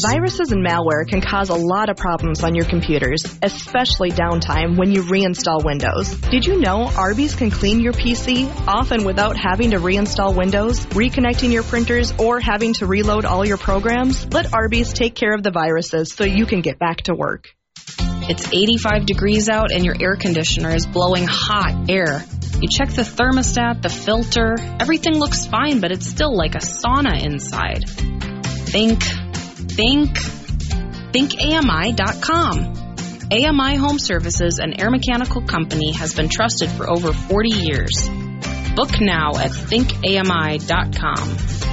Viruses and malware can cause a lot of problems on your computers, especially downtime when you reinstall Windows. Did you know Arby's can clean your PC, often without having to reinstall Windows, reconnecting your printers, or having to reload all your programs? Let Arby's take care of the viruses so you can get back to work. It's 85 degrees out and your air conditioner is blowing hot air. You check the thermostat, the filter, everything looks fine, but it's still like a sauna inside. Think AMI.com. AMI Home Services, an air mechanical company, has been trusted for over 40 years. Book now at thinkami.com.